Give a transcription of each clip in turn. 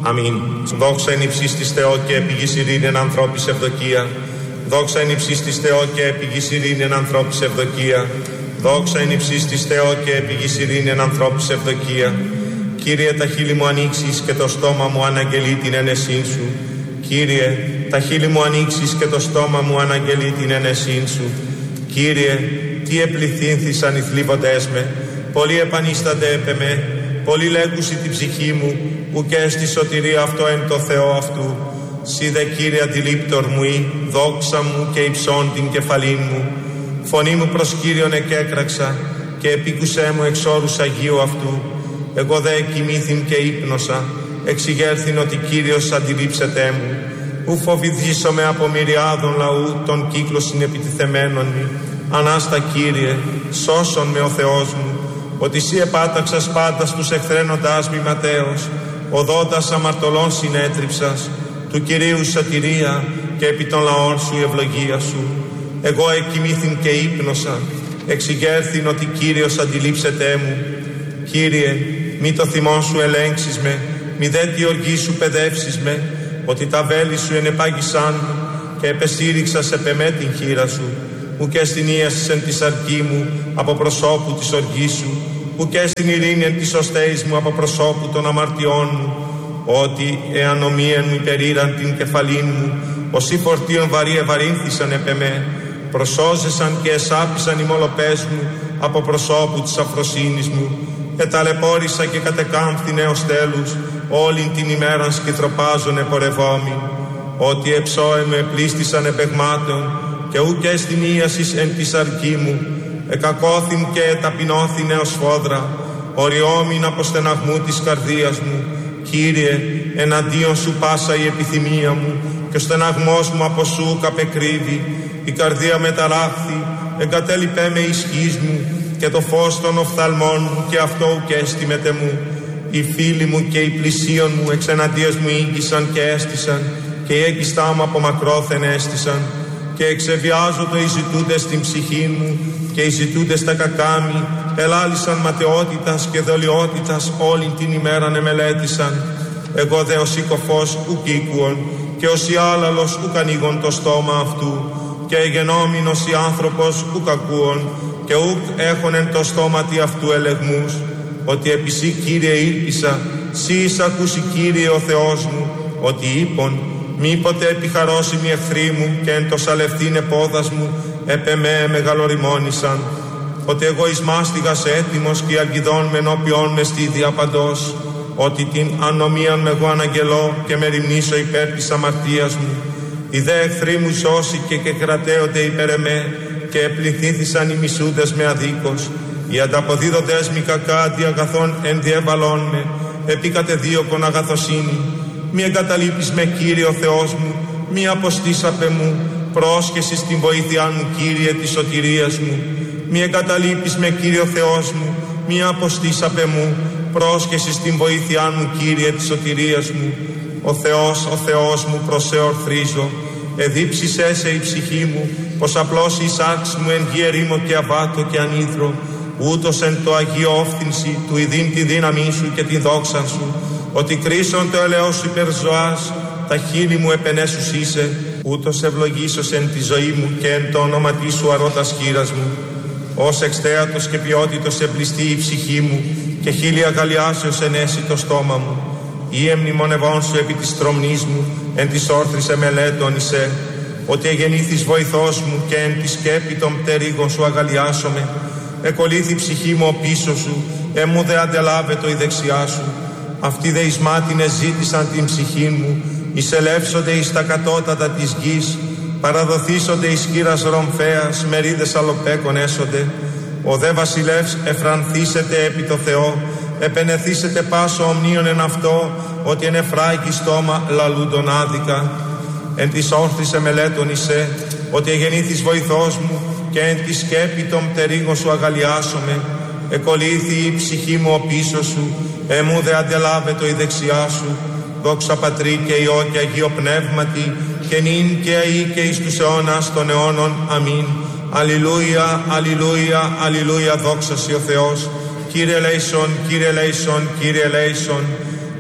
Αμήν. Δόξα εν υψίστης της Θεό και επί γης ειρήνην ανθρώπης ευδοκία. Δόξα εν υψίστης της Θεό και επί γης ειρήνην ανθρώπης ευδοκία. Δόξα εν υψίστης της Θεό και επί γης ειρήνην ανθρώπης ευδοκία. Κύριε, τα χείλη μου ανοίξεις και το στόμα μου αναγγελεί την ένεσήν σου. Κύριε, τα χείλη μου ανοίξεις και το στόμα μου αναγγελεί την ένεσήν σου. Κύριε, τι επληθύνθησαν οι θλίβοντές με, πολλοί επανίστανται επ' εμέ, πολλοί λέγουσι την ψυχή μου, ουκ έστι σωτηρία αυτό εν το Θεό αυτού. Σύ δε, Κύριε, αντιλήπτορ μου ή, δόξα μου και υψών την κεφαλήν μου. Φωνή μου προς Κύριον εκέκραξα και επίκουσέ μου εξ όρους Αγίου αυτού. Εγώ δε κοιμήθην και ύπνοσα, εξηγέρθην ότι Κύριος αντιλήψετέ μου. Ου φοβηθήσομαι από μυριάδων λαού των κύκλων συνεπιτιθεμένων μη. Ανάστα, Κύριε, σώσον με ο Θεός μου, ότι Σύ επάταξας πάντα στους εχθρένοντάς μη ματέως, οδόντας αμαρτωλών συνέτριψας, του Κυρίου σωτηρία και επί των λαών Σου η ευλογία Σου. Εγώ εκοιμήθην και ύπνοσα, εξηγέρθην ότι Κύριος αντιλήψετέ μου. Κύριε, μη το θυμό Σου ελέγξεις με, μη δε τη οργή Σου παιδεύσεις με, ότι τα βέλη Σου ενεπάγησαν μου και επεσήριξας επ' εμέ την χείρα Σου. Ουκ εστιν ίασης εν τη σαρκή μου από προσώπου της οργής Σου, ουκ εστιν ειρήνη εν της οστέης μου από προσώπου των αμαρτιών μου. Ότι εάν ομοίαν μου υπερήραν την κεφαλήν μου, όσοι φορτίων βαρύ ευαρύνθησαν επ' εμέ, προσώζεσαν και εσάπησαν οι μολοπές μου από προσώπου της αφροσύνης μου. Εταλαιπώρησα και κατεκάμφθην έως τέλους, όλην την ημέραν σκυθροπάζων επορευόμην. Ότι εψώεμαι πλήστησαν επεγμάτων, και ουκ εστιν ίασης εν τη σαρκή μου, εκακώθην και εταπεινώθην έως φόδρα, οριόμην από στεναγμού της καρδίας μου. Κύριε, εναντίον Σου πάσα η επιθυμία μου, και ο στεναγμός μου από Σου καπεκρύβει. Η καρδία μεταράχθη, εγκατέλειπέ με ισχύς μου, και το φως των οφθαλμών μου, και αυτό ουκ έστιμετε μου. Οι φίλοι μου και οι πλησίον μου εξ εναντίας μου ήγγισαν και έστησαν, και οι έγκιστά μου από μακρόθεν έστησαν. Και εξεβιάζονται οι ζητούντες την ψυχή μου, και οι ζητούντες τα κακάμι, ελάλησαν ματαιότητας και δολιότητας όλη την ημέραν εμελέτησαν. Εγώ δε ως οικοφός ουκ οίκουον, και ως η άλαλος ουκ ανοίγον το στόμα αυτού, και εγενόμην ως η άνθρωπος ουκ ακούον, και ουκ έχον εν το στόματι αυτού ελεγμούς. Ότι επί Σύ, Κύριε, ήλπισα, Σύ εισακούσι, Κύριε ο Θεός μου, ότι είπον, μήποτε επιχαρώσιμοι εχθροί μου και εν το σαλευθήν επόδας μου επ' εμέ μεγαλοριμόνησαν. Ότι εγώ εις μάστιγας έτοιμος και αλγιδών με ενώπιόν με στη διαπαντός. Ότι την ανομίαν με εγώ αναγγελώ και με ρημνήσω υπέρ της αμαρτίας μου. Οι δε εχθροί μου σώσει και κρατέονται υπέρ εμέ, και επληθήθησαν οι μισούντες με αδίκως. Οι ανταποδίδοντες μη κακά αντί αγαθών ενδιέβαλόν με, επί κατεδίωκον αγαθοσύνη. Μη εγκαταλείπεις με, Κύριε ο Θεός μου, μη αποστήσαπε μου, πρόσχεση στην βοήθειά μου, Κύριε, της σωτηρίας μου. Μη εγκαταλείπεις με, Κύριε ο Θεός μου, μη αποστήσαπε μου, πρόσχεση στην βοήθειά μου, Κύριε, της σωτηρίας μου. Ο Θεός μου, προς σε ορθρίζω, εδίψησέ σε η ψυχή μου, πως απλώς η σάρξη μου εν γη ερήμο και αβάτο και ανήθρο, ούτως εν το Αγίο όφθυνση του ειδήν τη δύναμή Σου και τη δόξα Σου. Ότι κρίσον το ελαιός Σου υπερζωάς, τα χείλη μου επενέσους είσαι, ούτως ευλογήσος εν τη ζωή μου και εν το όνοματί Σου αρώτας χείρας μου. Ως εξτέατος και ποιότητος εμπλιστεί η ψυχή μου, και χείλη αγαλιάσεως ενέσει το στόμα μου. Ή εμνημονευών Σου επί της τρομνής μου, εν της όρθρης εμελέτων εισέ. Ότι εγεννήθης βοηθός μου και εν τη σκέπη των πτερίγων Σου αγαλιάσομαι. Εκολύθη η ψυχή μου ο πίσω Σου, εμού δε αντελάβετο η δεξιά Σου. Αυτοί δε εις μάτινες ζήτησαν την ψυχή μου, εισελεύσονται εις τα κατώτατα της γης, παραδοθήσονται εις χείρας ρομφέας, μερίδες αλοπέκων έσονται. Ο δε βασιλεύς εφρανθήσεται επί το Θεό, επενεθήσεται πάσο ομνίων εν αυτό, ότι εν εφράγει στόμα λαλούντον άδικα. Εν της όρθρης εμελέτων εισέ, ότι εγεννήθης βοηθός μου, και εν τη σκέπη των πτερίγων Σου αγαλιάσομαι. Εκολύθη η ψυχή μου ο πίσω Σου, εμού δε αντελάβετο η δεξιά Σου. Δόξα Πατρί και Υιό και Αγίο Πνεύματι, και νυν και αεί και εις τους αιώνας των αιώνων. Αμήν. Αλληλούια, αλληλούια, αλληλούια, δόξα Σοι ο Θεός. Κύριε ελέησον, Κύριε ελέησον, Κύριε ελέησον.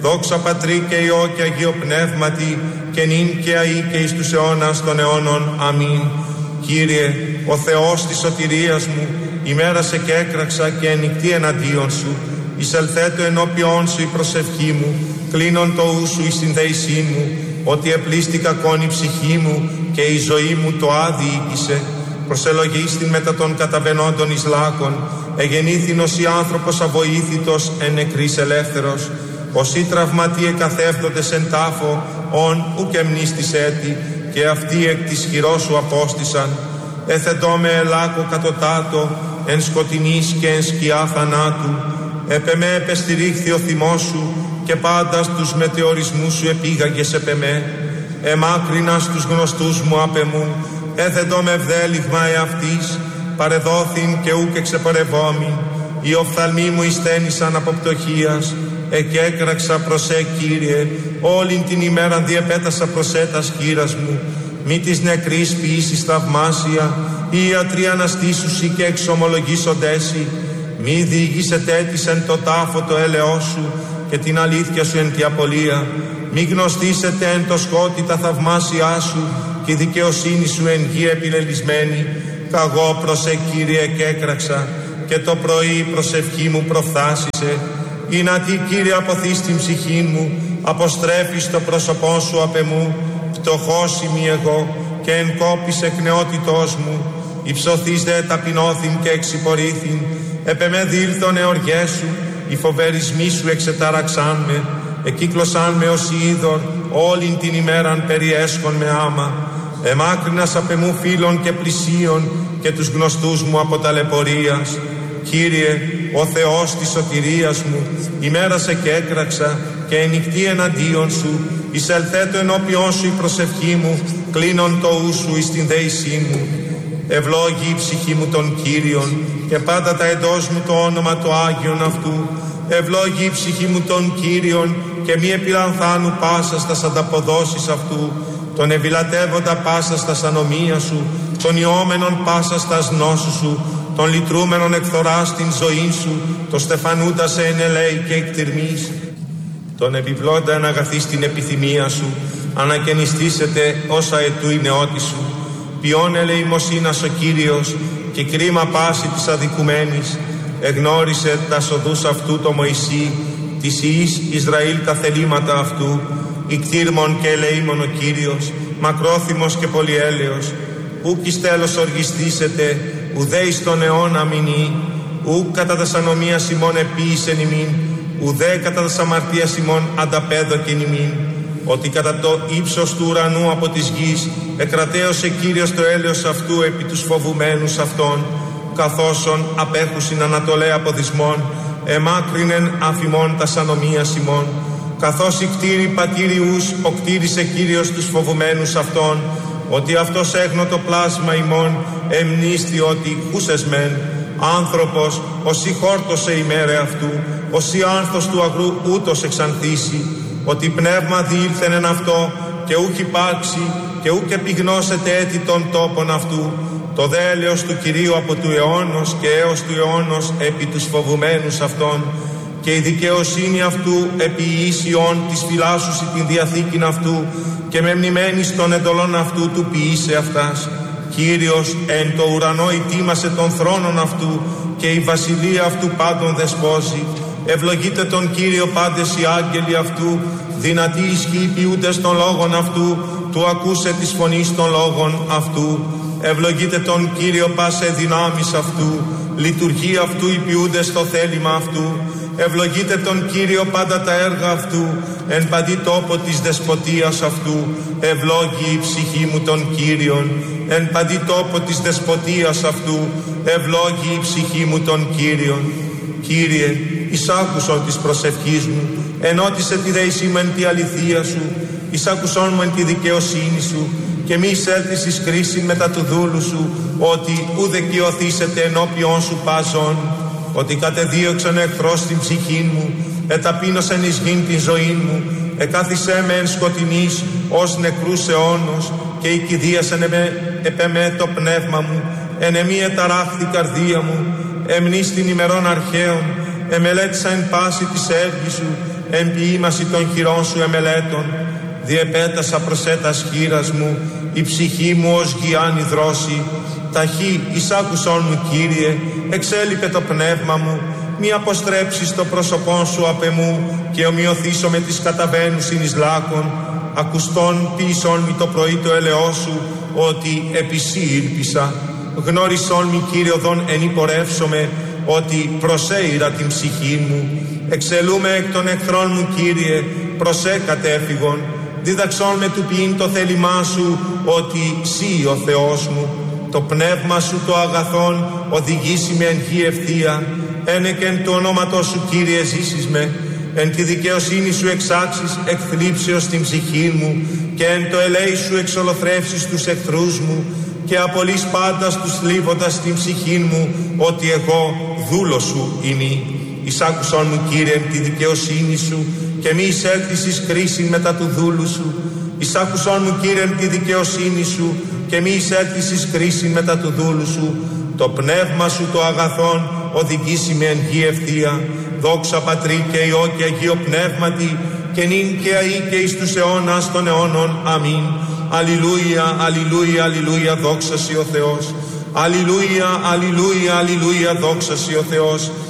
Δόξα Πατρί και Υιό και Αγίο Πνεύματι, και νυν και αεί και εις τους αιώνας των αιώνων. Αμήν. Κύριε, ο Θεός της σωτηρίας μου, ημέρασε και έκραξα και ενικτή εναντίον σου. Εισελθέτω ενώπιόν σου η προσευχή μου, κλείνον το ου σου εις την δεησή μου, ότι επλήστη κακόν η ψυχή μου και η ζωή μου το άδει οίκησε. Προσελογίστην μετά των καταβαινόντων εις λάκων, εγεννήθηνος η άνθρωπος αβοήθητος εν νεκρής ελεύθερος. Όσοι τραυματίε καθεύδοντες εν τάφο, ον ουκ εμνίστης έτη, και αυτοί εκ της χειρός σου απόστησαν. Εθεντώ με ελάκο κατωτάτο, εν σκοτεινής και εν σκιά θανάτου. Επεμέ επεστηρίχθη ο θυμός σου, και πάντα στους μετεωρισμούς σου επήγαγες επεμέ. Εμάκρινα στους γνωστούς μου απεμού, έθετο με ευδέλιγμα εαυτής, παρεδόθην και ούκ εξεπορευόμην. Οι οφθαλμοί μου εισθένησαν από πτωχίας, εκέκραξα προς Κύριε, όλην την ημέραν διεπέτασα προς τας χείρας μου. Μη της νεκρής ποιήσεις θαυμάσια, οι ιατροί αναστήσουσι και εξομολογήσοντέσι. Μη διηγήσετε έτης εν το τάφο το έλεος σου, και την αλήθεια σου εν τη απολία. Μη γνωστήσετε εν το σκότι τα θαυμάσια σου, και η δικαιοσύνη σου εν γη επιλελισμένη. Καγώ προς Κύριε και έκραξα, και το πρωί προσευχή μου προφθάσισε. Ή να τι, Κύριε, αποθείς την ψυχή μου, αποστρέφεις το πρόσωπό σου απ' εμού. Φτωχός είμαι εγώ, και εν κόπης εκ νεότητός μου. Υψωθείς δε ταπεινώθην και εξυπορήθην. Επεμέ δήλθον εωργές σου, οι φοβερισμοί σου εξετάραξάν με. Εκύκλωσάν με ως είδωρ, όλην την ημέραν περιέσχον με άμα. Εμάκρυνας απ' εμού φίλων και πλησίων, και τους γνωστούς μου από ταλαιπωρίας. Κύριε, ο Θεός της σωτηρίας μου, ημέρασε και έκραξα, και ενικτή εναντίον σου. Εισελθέτω ενώπιόν σου η προσευχή μου, κλείνον το ου σου εις την δεησή μου. Ευλόγη η ψυχή μου των Κύριων, και πάντα τα εντός μου το όνομα το Άγιον αυτού. Ευλόγη η ψυχή μου των Κύριων, και μη επιλανθάνου πάσα στας ανταποδόσεις αυτού. Τον ευηλατεύοντα πάσα στας ανομία σου, τον ιόμενον πάσα στας γνώσου σου, τον λυτρούμενον εκθορά στην ζωή σου, το στεφανούντα σε ενελέη και εκτιρμής. Τον επιβλώντα αναγαθεί στην επιθυμία σου, ανακαινιστήσετε όσα ετού η νεότη σου. Ποιόν ελεημοσύνας ο Κύριος, και κρίμα πάση της αδικουμένης. Εγνώρισε τα σοδούς αυτού το Μωυσή, της Ιης Ισραήλ τα θελήματα αυτού. Ικτήρμον και ελεήμον ο Κύριος, μακρόθυμος και πολυέλεος. Ούκ εις τέλος οργιστήσετε, ουδέ εις τον αιώνα μηνύ. Ούκ κατά τας ανομίας ημών επίησεν ημίν, ουδέ κατά τας αμαρτίας ημών ανταπέδοκεν ημίν. Ότι κατά το ύψος του ουρανού από της γης εκρατέωσε Κύριος το έλεος αυτού επί τους φοβουμένους αυτών, καθώσον απέχουσιν ανατολέ αποδισμών, εμάκρυνεν αφημών τας ανομίας ημών. Καθώς οι κτήροι πατήριους οκτήρισε Κύριος τους φοβουμένους αυτών, ότι αυτός έγνω το πλάσμα ημών, εμνίστη ότι χούσες μεν. Άνθρωπος, όσοι χόρτωσε ημέρε αυτού, όσοι άνθος του αγρού ούτως εξανθήσει, ότι πνεύμα διήλθεν εν αυτό, και ούκ υπάρξει, και ούκ επιγνώσετε έτη των τόπων αυτού. Το δέλεος του Κυρίου από του αιώνος και έως του αιώνος επί τους φοβουμένους αυτών, και η δικαιοσύνη αυτού επί ίσιον της φυλάσσουσι την διαθήκην αυτού, και με μνημένης των εντολών αυτού του ποιήσε αυτάς. Κύριος εν το ουρανό ητήμασε των θρόνων αυτού, και η βασιλεία αυτού πάντων δεσπόζει. Ευλογείτε τον Κύριο πάντες οι άγγελοι αυτού, δυνατοί ισχύοι ποιούντες των λόγων αυτού, του ακούσε της φωνής των λόγων αυτού. Ευλογείτε τον Κύριο πάσε δυνάμεις αυτού, λειτουργεί αυτού οι ποιούντες το θέλημα αυτού. Ευλογείτε τον Κύριο πάντα τα έργα αυτού, εν παντή τόπο της δεσποτείας αυτού. Ευλόγη η ψυχή μου τον Κύριον, εν παντή τόπο της δεσποτείας αυτού. Ευλόγη η ψυχή μου τον Κύριον. Κύριε, εισάκουσον της προσευχής μου, ενώτισε τη δέησή μου εν τη αληθεία σου, εισάκουσον μου εν τη δικαιοσύνη σου, και μη εισέλθεις εις κρίση μετά του δούλου σου, ότι ουδε κοιοθήσετε ενώπιον σου πάσον. Ότι κατεδίωξαν εχθρός την ψυχή μου, εταπείνωσαν εις γην την ζωή μου, εκάθισέ με εν σκοτεινής ως νεκρούς αιώνος, και οικηδίασαν επεμέ το πνεύμα μου, εν εμή εταράχθη καρδία μου, εμνείς την ημερών αρχαίων, εμελέτησα εν πάση της έργης σου, εν ποιήμαση των χειρών σου εμελέτων. Διεπέτασα προσέτας χείρας μου, η ψυχή μου ως γιάννη δρόση. Ταχύ εισάκουσον μου, Κύριε, εξέλιπε το πνεύμα μου. Μη αποστρέψεις το πρόσωπόν σου απ' εμού και ομοιωθήσω με τις καταβαίνουσιν εις λάκων. Ακουστών ποιησόν μη το πρωί το ελαιό σου, ότι επί σύ ήλπισα. Γνώρισόν μη, Κύριε, οδόν εν υπορεύσομαι, ότι προσέειρα την ψυχή μου. Εξελούμε εκ των εχθρών μου, Κύριε, προσέ κατέφυγον. Δίδαξόν με του ποιήν το θέλημά σου, ότι σύ ο Θεός μου. Το πνεύμα σου το αγαθόν οδηγήσει με εν γη ευθεία. Ένεκεν του ονόματός σου, Κύριε, ζήσεις με. Εν τη δικαιοσύνη σου εξάξεις εκ θλίψεως την ψυχή μου, και εν το ελέη σου εξολοθρεύσεις τους εχθρούς μου, και απολύς πάντα τους θλίβοντας την ψυχή μου, ότι εγώ δούλος σου είμαι. Εισάκουσον μου, Κύριε, εν τη δικαιοσύνη σου, και μη εισέλθεις εις κρίσιν μετά του δούλου σου. Εισάκουσον μου, Κύριε, εν τη δικαιοσύνη σου, και μη εισέλθεις εις κρίσιν μετά του δούλου σου. Το πνεύμα σου το αγαθόν οδηγήσει με εν γη ευθεία. Δόξα Πατρί και Υιό και Αγίο Πνεύματι, και νυν και αεί και εις τους αιώνας των αιώνων. Αμήν. Αλληλούια, αλληλούια, αλληλούια, δόξα σοι ο Θεός. Αλληλούια, αλληλούια, αλληλούια, δόξα σοι ο Θεός.